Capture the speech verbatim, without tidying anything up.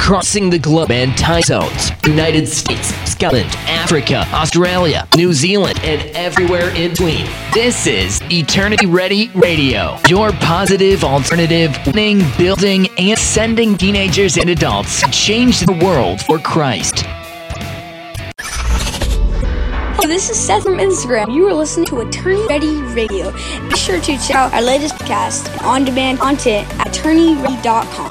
crossing the globe and time zones. United States, Scotland, Africa, Australia, New Zealand, and everywhere in between. This is Eternity Ready Radio, your positive alternative, winning, building, and sending teenagers and adults to change the world for Christ. Hey, this is Seth from Instagram. You are listening to Eternity Ready Radio. Be sure to check out our latest podcast and on-demand content at eternity ready dot com.